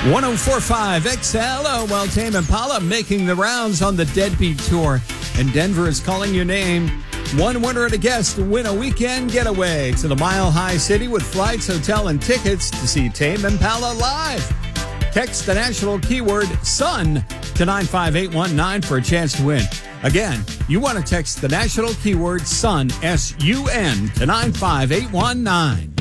104.5 XL. Well, Tame Impala making the rounds on the Deadbeat Tour. And Denver is calling your name. One winner and a guest to win a weekend getaway to the Mile High City with flights, hotel, and tickets to see Tame Impala live. Text the national keyword SUN to 95819 for a chance to win. Again, you want to text the national keyword SUN, S-U-N, to 95819.